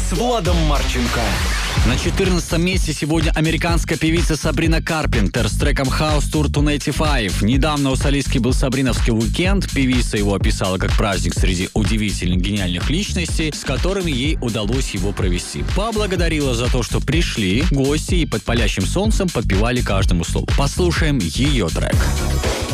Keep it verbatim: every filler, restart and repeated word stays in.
с Владом Марченко. На четырнадцатом месте сегодня американская певица Сабрина Карпентер с треком House Tour двести восемьдесят пять. Недавно у солистки был Сабриновский уикенд. Певица его описала как праздник среди удивительных гениальных личностей, с которыми ей удалось его провести. Поблагодарила за то, что пришли гости и под палящим солнцем подпевали каждому слову. Послушаем ее трек.